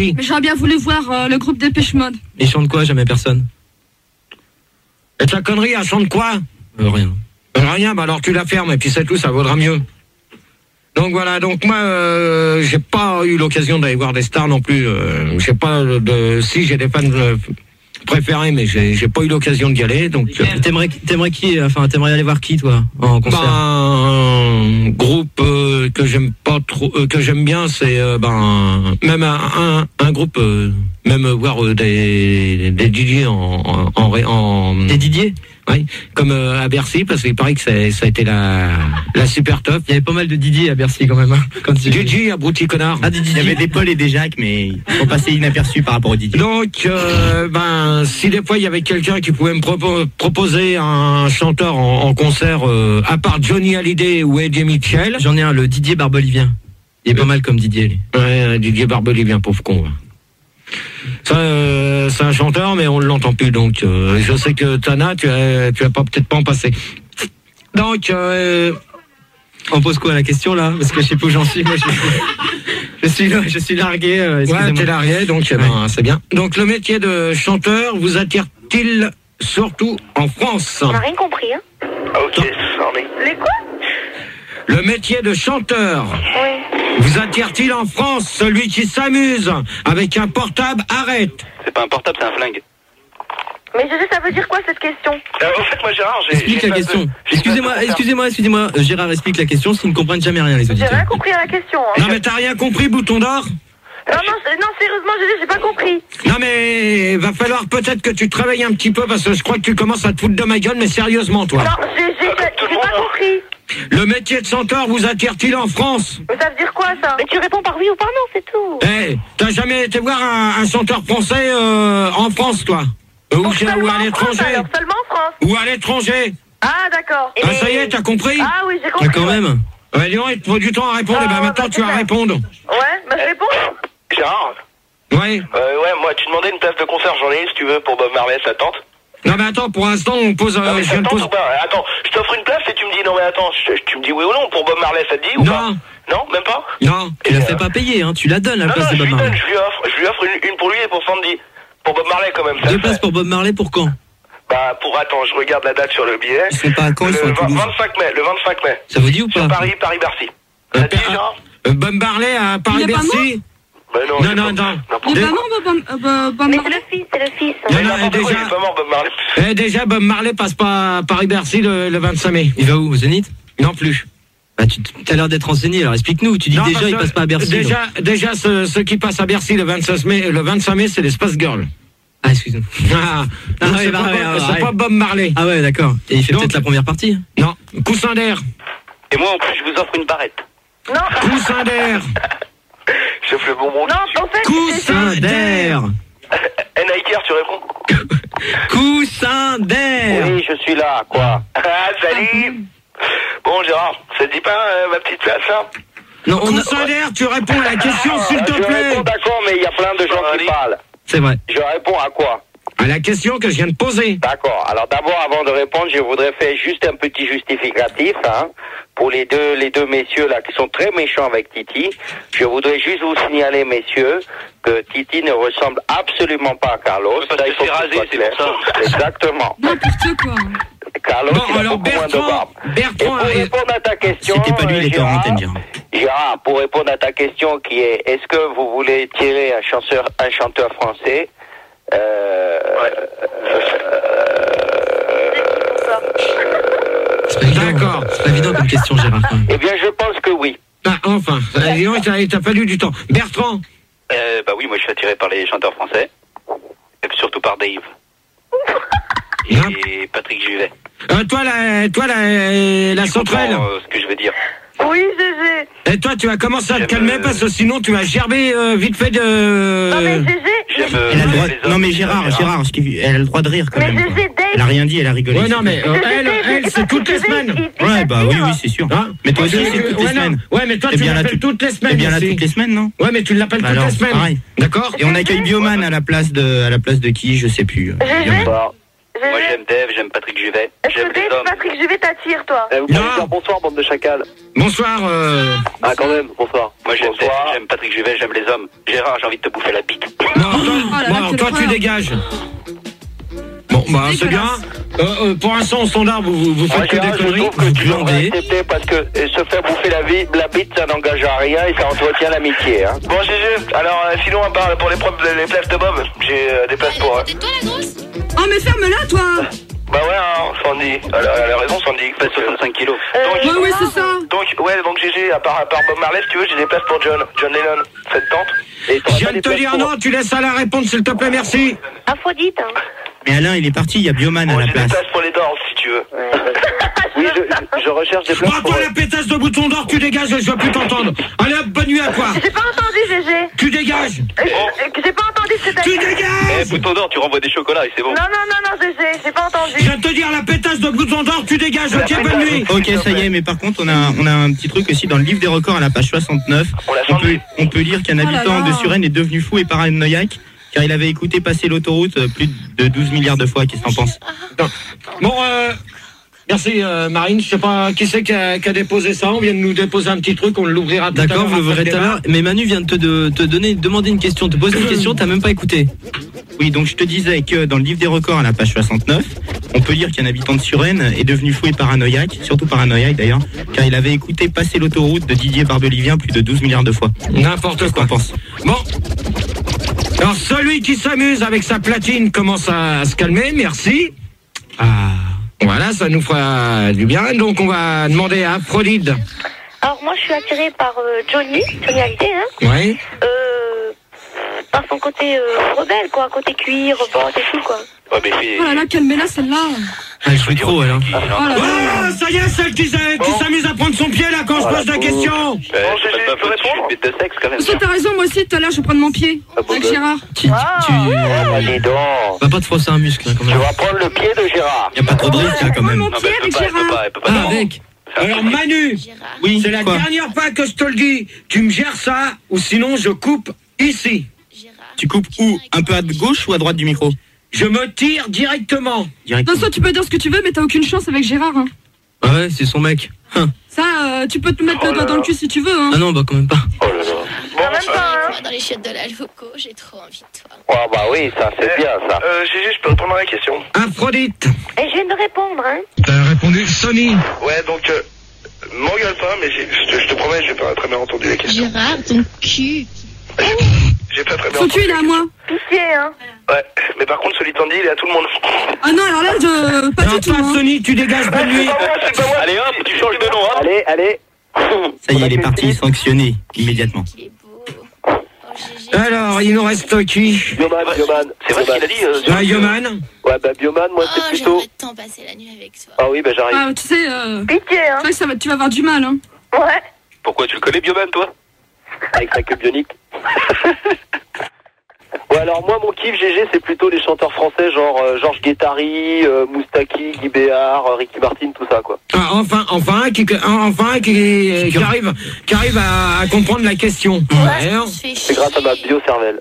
Mais j'aurais bien voulu voir le groupe Dépêche Mode. Ils chantent quoi? Jamais personne. Et ta connerie, elle chante quoi? Rien. Rien, bah alors tu la fermes et puis c'est tout, ça vaudra mieux. Donc voilà, donc moi j'ai pas eu l'occasion d'aller voir des stars non plus. J'ai pas si j'ai des fans préférés, mais j'ai pas eu l'occasion d'y aller. Donc t'aimerais qui? Enfin, t'aimerais aller voir qui toi en concert? Un groupe que j'aime pas trop, que j'aime bien, c'est même un groupe, même voir des DJ des DJ. Oui, comme à Bercy, parce qu'il paraît que ça a été la super top. Il y avait pas mal de DJ à Bercy quand même. Hein, DJ, abruti connard. Ah, il y avait des Paul et des Jacques, mais ils sont passés inaperçus par rapport aux DJ. Donc, si des fois il y avait quelqu'un qui pouvait me proposer un chanteur en concert, à part Johnny Hallyday ou Eddie Mitchell. J'en ai un, le Didier Barbelivien. Il est pas mal comme Didier, lui. Ouais, Didier Barbelivien, pauvre con. Ça, c'est un chanteur, mais on ne l'entend plus. Donc, je sais que Tana, tu vas peut-être pas en passer. Donc, on pose quoi la question là? Parce que je sais pas où j'en suis. Moi, je suis largué. Ouais, t'es largué, donc c'est bien. Donc, le métier de chanteur vous attire-t-il surtout en France? On n'a rien compris, hein? Ok, c'en est. Les quoi? Le métier de chanteur vous attire-t-il en France? Celui qui s'amuse avec un portable, arrête. C'est pas un portable, c'est un flingue. Mais je sais, ça veut dire quoi cette question? En fait, moi, Gérard, explique la question. Excusez-moi, Gérard, explique la question s'ils ne comprennent jamais rien, les auditeurs. J'ai rien compris à la question. Hein. Non, mais t'as rien compris, bouton d'or? Non, sérieusement, j'ai pas compris. Non, mais va falloir peut-être que tu travailles un petit peu parce que je crois que tu commences à te foutre de ma gueule, mais sérieusement, toi. Non, j'ai pas compris. Le métier de chanteur vous attire-t-il en France? Mais ça veut dire quoi, ça? Mais tu réponds par oui ou par non, c'est tout. Eh, t'as jamais été voir un chanteur français en France, toi? Ou à l'étranger? Alors, seulement en France. Ou à l'étranger? Ah, d'accord. Ah, ça y est, t'as compris? Ah oui, j'ai compris. Mais quand même. Ouais, dis donc, il te faut du temps à répondre, et maintenant tu vas répondre. Ouais, je réponds. Gérard? Ouais. Ouais, moi, tu demandais une place de concert, j'en ai, si tu veux, pour Bob Marley, ça tente? Non, mais attends, pour l'instant, on pose... Non, mais ça tente ou pas? Attends, je t'offre une place et tu me dis, non, mais attends, tu me dis oui ou non, pour Bob Marley, ça te dit ou pas? Non, même pas? Non. Tu la fais pas payer, hein, tu la donnes, la place de Bob Marley. Je lui offre une pour lui et pour Sandy. Pour Bob Marley, quand même. Deux places pour Bob Marley, pour quand? Attends, je regarde la date sur le billet. Ils sont pas à Caen, ils sont à Toulouse. Le 25 mai. Ça vous dit ou pas? Sur Paris-Bercy. Ça te dit, Gérard? Bob Marley à Paris-Bercy? Non. Il est pas mort, Bob Marley. C'est le fils. Il est pas mort, Bob Marley. Déjà, Bob Marley passe pas à Paris-Bercy le 25 mai. Il va où? Au Zénith? Non plus. Bah, tu as l'air d'être renseigné, alors explique-nous. Tu dis non, déjà, il passe pas à Bercy. Déjà, ceux qui passent à Bercy le 25 mai, c'est les Spice Girls. Ah, excuse-moi. C'est pas Bob Marley. Ah ouais, d'accord. Et il fait peut-être la première partie? Non. Coussin d'air. Et moi, en plus, je vous offre une barrette. Non. Coussin d'air. Je fais le bonbon. Non, en fait, coussin d'air. N.I.K.R, tu réponds? Coussin d'air. Oui, je suis là, quoi. Ah, salut. Bon, Gérard, ça te dit pas ma petite place, hein? Non, coussin d'air, tu réponds à la question, s'il te plaît. Je réponds, d'accord, mais il y a plein de gens qui parlent. C'est vrai. Je réponds à quoi? À la question que je viens de poser. D'accord. Alors d'abord, avant de répondre, je voudrais faire juste un petit justificatif, hein, pour les deux messieurs là qui sont très méchants avec Titi. Je voudrais juste vous signaler, messieurs, que Titi ne ressemble absolument pas à Carlos. Parce que c'est rasé, c'est pour ça. Exactement. N'importe quoi. Carlos, bon, il a alors beaucoup moins de barbe. Bertrand, pour répondre à ta question, c'était pas lui, il était en antenne, Gérard, pour répondre à ta question qui est, est-ce que vous voulez tirer un chanteur français? D'accord. C'est pas évident comme question, Gérard. Eh bien, je pense que oui. Ah, enfin, il t'a fallu du temps. Bertrand. Bah oui, moi je suis attiré par les chanteurs français. Et surtout par Dave. Et Patrick Juvet. Toi, la sauterelle. Ce que je veux dire. Oui, GG. Et toi, tu vas commencer à te calmer parce que sinon tu vas gerber vite fait de... Non, mais GG. Elle a le droit... Non, mais Gérard, elle a le droit de rire quand même. Mais GG, Dave. Elle a rien dit, elle a rigolé. Ouais, non, mais elle c'est toutes les semaines. Ouais, bah oui, c'est sûr. Hein, mais toi aussi, c'est toutes les semaines. Ouais, mais toi, tu l'appelles toutes les semaines. T'es bien là toutes les semaines, non? Ouais, mais tu l'appelles toutes les semaines. Pareil. D'accord. Et on accueille Bioman à la place de qui, je sais plus. GG. Moi j'aime Dave, j'aime Patrick Juvet. Est-ce J'aime que les Dave, hommes. Patrick Juvet t'attire, toi? Vous pouvez Non. dire bonsoir, bande de chacals. Bonsoir. Ah, quand même, bonsoir. Moi j'aime Dave, Bonsoir. j'aime Patrick Juvet, j'aime les hommes. Gérard, j'ai envie de te bouffer la bite. Bon, là là, bon, quelle toi tu horreur. dégages. Bon, bah c'est bien. Pour l'instant, au standard, vous Moi, faites que Gérard, des je conneries. trouve que Vous tu devrais glandez. accepter parce que se faire bouffer la bite, ça n'engage à rien et ça entretient l'amitié. Hein. Bon GG, alors sinon à part pour les places de Bob, j'ai des places pour... Tais-toi la grosse. Oh, mais ferme-la, toi. Bah ouais, hein, Sandy, elle a raison Sandy. Fais 65 kilos. Ouais, ouais, c'est ça. Donc GG, à part Bob Marley, si tu veux, j'ai des places pour John Lennon. Ça te tente? Et Je viens de te dire non, tu laisses à la répondre, s'il te plaît, merci. Aphrodite, hein. Mais Alain, il est parti, il y a Bioman à Bon, la j'ai des place. places pour les Dors, si tu veux. Oui, je recherche des places Bon, pour... toi, la pétasse de bouton d'or, tu dégages, je veux plus t'entendre. Allez hop, bonne nuit à toi. J'ai pas entendu, GG. Tu dégages. J'ai pas entendu ce que t'as Tu dit. Eh, dégages. bouton d'or, tu renvoies des chocolats et c'est bon. Non, GG, j'ai pas entendu. Je viens de te dire, la pétasse de bouton d'or, tu dégages, ok, bonne nuit. Ok, ça y est, mais par contre, on a un petit truc aussi dans le livre des records à la page 69. On l'a On senti. peut lire qu'un Oh là habitant là. de Suresnes est devenu fou et paranoïaque car il avait écouté passer l'autoroute plus de 12 milliards de fois. Qu'est-ce que t'en penses? Bon, merci Marine, je sais pas qui c'est qui a déposé ça, on vient de nous déposer un petit truc, on l'ouvrira tout à l'heure. D'accord, vous le verrez après tout à le l'heure. Mais Manu vient de te demander une question, te poser une question, t'as même pas écouté. Oui, donc je te disais que dans le livre des records à la page 69, on peut lire qu'un habitant de Suresnes est devenu fou et paranoïaque, surtout paranoïaque d'ailleurs, car il avait écouté passer l'autoroute de Didier Barbelivien plus de 12 milliards de fois. N'importe Qu'est-ce quoi. qu'on pense? Bon. Alors celui qui s'amuse avec sa platine commence à se calmer, merci. Ah. Voilà, ça nous fera du bien. Donc on va demander à Aphrodite. Alors moi je suis attirée par Johnny Hallyday, hein. Oui. Par son côté rebelle, quoi, côté cuir, botte et tout, quoi. Ouais, mais fais... Oh là là, calmez-la, celle-là. Elle joue trop, elle. Hein. Oh là là. Voilà, ça y est, celle qui s'amuse à prendre son pied là quand je pose la question. je peux répondre. Bête de sexe quand même. Parce que t'as raison, moi aussi, tout à l'heure, je vais prendre mon pied. Avec Gérard. Tu Allez donc. vas pas te froisser un muscle hein, quand Tu même. vas prendre le pied de Gérard. Y a pas trop de risque hein, quand Prends même. mon Non, pied mais avec Gérard. elle peut pas. Ah, Non. avec. Alors Manu, Gérard. Oui, c'est la quoi? dernière fois que je te le dis. Tu me gères ça ou sinon je coupe ici. Gérard. Tu coupes où? Un peu à gauche ou à droite du micro? Je me tire directement. Direct. De toute façon, tu peux dire ce que tu veux, mais t'as aucune chance avec Gérard. Hein. Ah ouais, c'est son mec. Hein. Ça, tu peux te mettre le doigt dans le cul si tu veux. Hein. Ah non, bah quand même pas. Oh là là. En même temps, hein. Moi, dans les chiottes de la loco, j'ai trop envie de toi. Ah bah oui, ça c'est bien ça. GG, je peux répondre à la question. Aphrodite. Et je viens de répondre, hein. T'as répondu Sony. Ouais, donc, m'engueule pas, mais je te promets, j'ai pas très bien entendu la question. Gérard, ton cul. J'ai pas très bien Son entendu. cul, il est à moi. Pitié, hein. Ouais, mais par contre, celui de Sandy, il est à tout le monde. Ah non, alors là, pas Alors du tout. toi Hein. Sony, tu dégages bonne nuit. C'est pas moi. Allez hop, tu changes de nom, hein. Allez. Ça y est, il est parti, sanctionné immédiatement. Il est beau. Oh, GG. Alors, il nous reste qui? Bioman. C'est vrai ce qu'il a dit. Ah, Yoman. Ouais, bah Bioman, moi c'est Oh, plutôt... j'aimerais tant passer la nuit avec toi. Ah oui, bah j'arrive. Ah, tu sais, Pitié, hein. c'est vrai que tu vas avoir du mal. Hein. Ouais. Pourquoi tu le connais Bioman, toi? Avec sa queue bionique. Ouais, alors moi, mon kiff GG, c'est plutôt les chanteurs français, genre Georges Guettari, Moustaki, Guy Béard, Ricky Martin, tout ça, quoi. Ah, enfin qui arrive à comprendre la question. Alors, Je fais C'est grâce à ma bio-cervelle.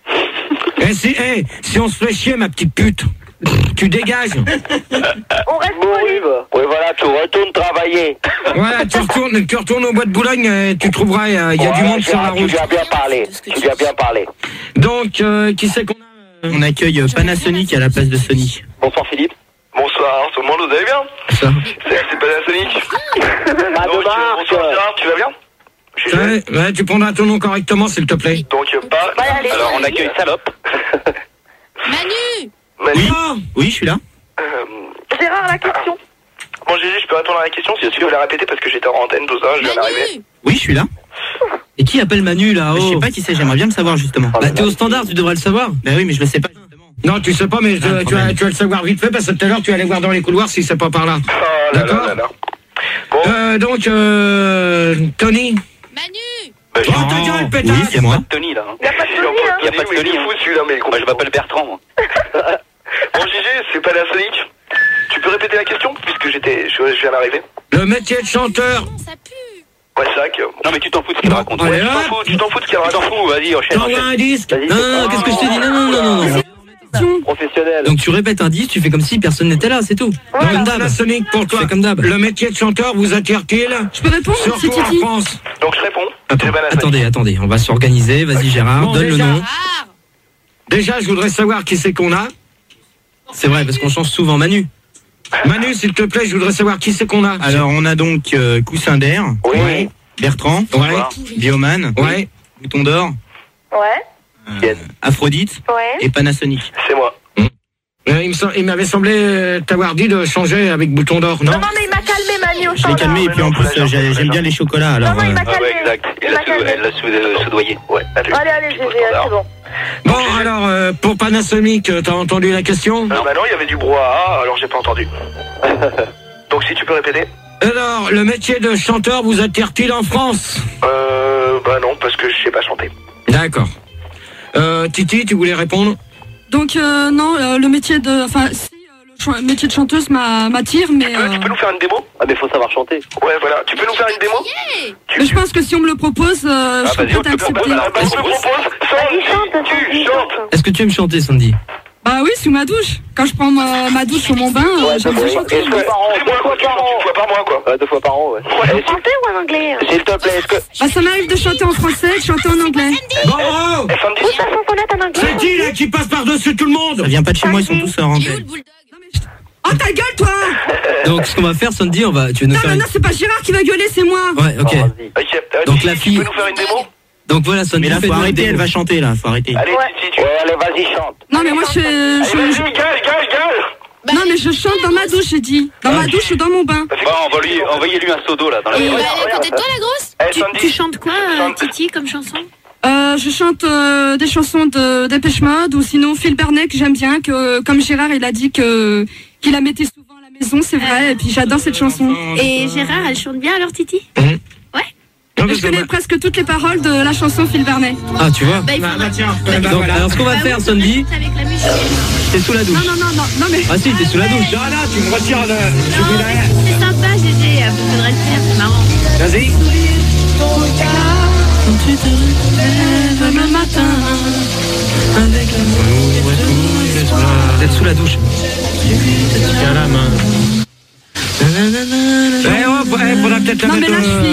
si on se fait chier, ma petite pute, tu dégages. On reste Bon, poli. oui, voilà, tu retournes travailler. Voilà, tu retournes au bois de Boulogne, tu trouveras, il y a du monde sur la Tu route. lui as bien parlé. Donc, qui c'est qu'on a On accueille Panasonic à la place de Sony. Bonsoir Philippe. Bonsoir, tout le monde, vous allez bien? Ça. C'est Panasonic. Pas de marche. Bonsoir Gérard, tu vas bien? Ouais, tu prendras ton nom correctement, s'il te plaît. Donc, pas... allez. Alors on accueille Salope. Manu. Manu. Oui, je suis là. Gérard, la question. Bon, GG, je peux répondre à la question si tu veux la répéter parce que j'étais en antenne, tout ça, je viens d'arriver. Manu. Oui, je suis là. Et qui appelle Manu là? Je sais Oh. pas qui c'est, j'aimerais bien le savoir justement. Bah t'es au standard, tu devrais le savoir. Bah oui, mais je le sais pas justement. Non, tu sais pas, mais Ah, tu vas le savoir vite fait parce que tout à l'heure, tu allais voir dans les couloirs si c'est pas par là. Oh là là D'accord. là là. Bon, Donc, Tony. Manu. Bah, Oh, ta gueule, pétasse. Oui, c'est moi. Tony là. Hein. Y a pas de Jean-Paul Tony, hein. Y a pas de mais il Tony, est hein. fou celui-là, mais Bah, je m'appelle Bertrand, moi. Bon, GG, c'est Panasonic. Tu peux répéter la question puisque je viens d'arriver. Le métier de chanteur. Non, ça pue. Ouais, c'est vrai que... Non, mais tu t'en fous de ce qu'il raconte. Allez, Ouais, hop. Tu t'en fous de ce qu'il tu t'en raconte. fous, vas-y, enchaîne, T'envoies enchaîne. un disque. Vas-y, Non, non, non, qu'est-ce que je t'ai dit? Non, non, non, non, non. question. Professionnel. Donc tu répètes un 10, tu fais comme si personne n'était là, c'est tout. Donc, Comme d'hab. Panasonic, pour toi, C'est comme d'hab. le métier de chanteur vous attire-t-il? Je peux répondre, c'est Surtout en Titi. France. Donc je réponds. Attends, C'est Panasonic. attendez, on va s'organiser. Vas-y Gérard, Bon, donne le déjà. nom. Ah, Déjà, je voudrais savoir qui c'est qu'on a. C'est vrai, parce qu'on change souvent Manu. Manu, s'il te plaît, je voudrais savoir qui c'est qu'on a. Alors, on a donc Coussin d'air, Oui. Bertrand, Ouais, Bioman, ouais. Bouton d'or, Ouais. Aphrodite Ouais. et Panasonic. C'est moi. Il m'avait semblé t'avoir dit de changer avec Bouton d'or, non? Non, mais il m'a calmé, Manu, au Je l'ai calmé et puis en plus, j'aime bien les chocolats. Alors, Non, il m'a Ah calmé. ouais, exact. Il m'a calmé. Elle l'a soudoyé. Ouais, allez. Allez, GG, c'est bon. Bon, alors, pour Panasonic, t'as entendu la question? Bah non, il y avait du brouhaha, alors j'ai pas entendu. Donc si tu peux répéter. Alors, le métier de chanteur vous attire-t-il en France? Bah non, parce que je sais pas chanter. D'accord. Titi, tu voulais répondre? Donc, non, le métier de. Enfin, si, le métier de chanteuse m'attire, mais. Tu peux nous faire une démo? Ah, mais faut savoir chanter. Ouais, voilà. Tu peux nous faire une démo? Mais je pense que si on me le propose, je serais vas-y, on prête à te le propose. accepter. Bah, on te le propose. Vas-y, chante, Tu chantes. Est-ce que tu aimes chanter, Sandy? Bah oui, sous ma douche. Quand je prends ma douche ou mon bain, j'aime bien chanter. Deux fois par mois, quoi. 2 fois par an, ouais. En français ou en anglais? S'il te plaît, est-ce que... Bah ça m'arrive de chanter en français, de chanter en anglais. Bon, oh, Eh, Sandy. Où ta chansonnette en anglais? c'est qui là qui passe par-dessus tout le monde? ça vient pas de chez moi, ils sont tous hors il est où antenne. le bulldog? Oh ta gueule toi! Donc ce qu'on va faire, Sandy, tu vas nous Non, faire non, une... non, c'est pas Gérard qui va gueuler, c'est moi. Ouais, ok. Ok. Donc, Titi, la fille- Tu peux nous faire une démo? Donc voilà, Sandy, Mais là, faut fais-nous arrêter, une elle démo. va chanter là, faut arrêter. Allez, Ouais. Titi, Ouais, allez, vas-y, chante. Non mais moi je Allez, vas-y, gueule. Non mais je chante dans ma douche, j'ai dit. Dans ma douche ou dans mon bain. Bon, envoyez-lui un seau d'eau là dans la Et il maison. va aller à côté de toi, la grosse? Eh, Sandy. Tu chantes quoi, Chante. Titi, comme chanson? Je chante des chansons de Dépêche Mode ou sinon Phil Bernet que j'aime bien, que comme Gérard il a dit qu'il la mettait souvent à la maison, c'est vrai, et puis j'adore cette chanson. Et Gérard, elle chante bien alors, Titi? Non, Et parce je que connais presque toutes les paroles de la chanson Phil Bernet. Ah, tu vois. Bah, il faudra... Donc, alors ce qu'on va faire, Sandy, Avec la musique. t'es sous la douche. Non mais... Ah si, t'es sous la douche. là, là, tu me retires le... Non, mais c'est sympa, GG. Faudrait le faire, c'est marrant. Vas-y. Quand tu te lèves le matin avec Vous êtes sous la douche. Tiens la main. Faudra peut-être la Non mais mettre... là je